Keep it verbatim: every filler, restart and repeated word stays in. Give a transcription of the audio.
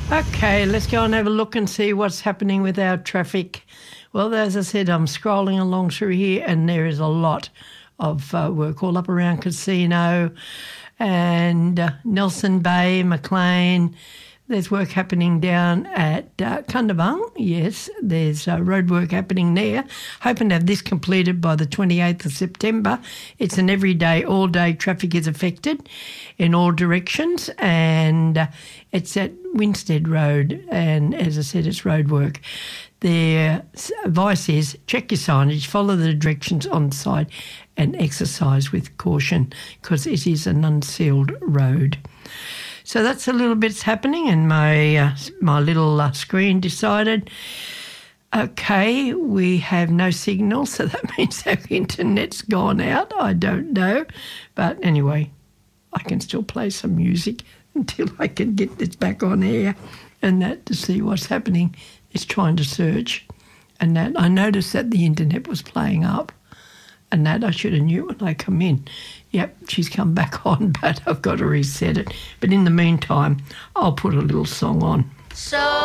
Okay, let's go and have a look and see what's happening with our traffic. Well, as I said, I'm scrolling along through here and there is a lot of uh, work all up around Casino and uh, Nelson Bay, Maclean. There's work happening down at uh, Kundabung. Yes, there's uh, road work happening there. Hoping to have this completed by the twenty-eighth of September. It's an everyday, all-day traffic is affected in all directions, and uh, it's at Winstead Road, and as I said, it's road work. Their advice is check your signage, follow the directions on site, and exercise with caution because it is an unsealed road. So that's a little bit's happening, and my uh, my little uh, screen decided, okay, we have no signal, so that means our internet's gone out. I don't know. But anyway, I can still play some music until I can get this back on air and that to see what's happening. It's trying to search, and that I noticed that the internet was playing up. And that I should have knew when I come in. Yep, she's come back on, but I've got to reset it. But in the meantime, I'll put a little song on. So